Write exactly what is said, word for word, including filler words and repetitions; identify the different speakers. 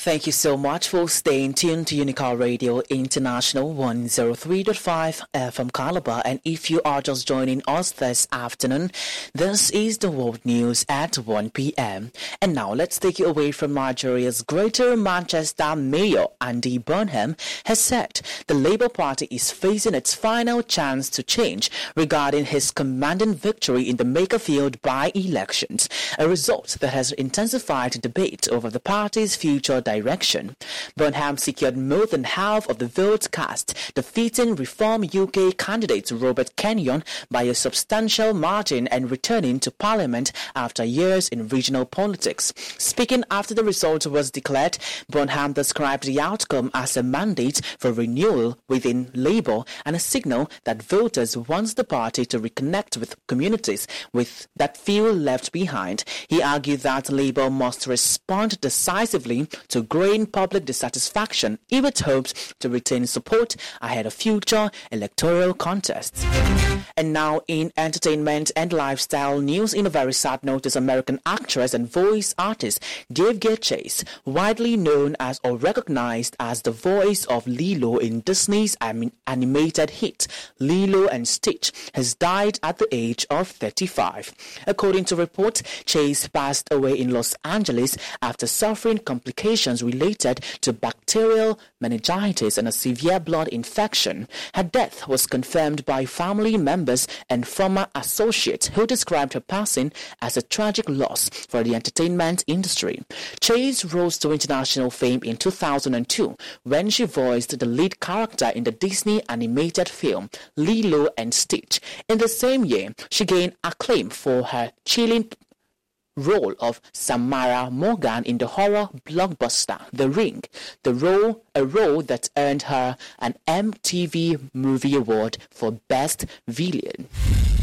Speaker 1: Thank you so much for staying tuned to Unicar Radio International one oh three point five F M Calabar. And if you are just joining us this afternoon, this is the world news at one p.m. And now let's take you away from Nigeria's Greater Manchester Mayor Andy Burnham has said the Labour Party is facing its final chance to change regarding his commanding victory in the Makerfield by-elections, a result that has intensified debate over the party's future direction. Burnham secured more than half of the votes cast, defeating Reform U K candidate Robert Kenyon by a substantial margin and returning to Parliament after years in regional politics. Speaking after the result was declared, Burnham described the outcome as a mandate for renewal within Labour and a signal that voters want the party to reconnect with communities with that feel left behind. He argued that Labour must respond decisively to growing public dissatisfaction if it hopes to retain support ahead of future electoral contests. And now in entertainment and lifestyle news, in a very sad note, is American actress and voice artist Dave Chase, widely known as or recognized as the voice of Lilo in Disney's animated hit Lilo and Stitch, has died at the age of thirty-five. According to reports, Chase passed away in Los Angeles after suffering complications related to bacterial meningitis and a severe blood infection. Her death was confirmed by family members and former associates who described her passing as a tragic loss for the entertainment industry. Chase rose to international fame in two thousand two when she voiced the lead character in the Disney animated film Lilo and Stitch. In the same year, she gained acclaim for her chilling role of Samara Morgan in the horror blockbuster The Ring, the role a role that earned her an M T V Movie Award for Best Villain.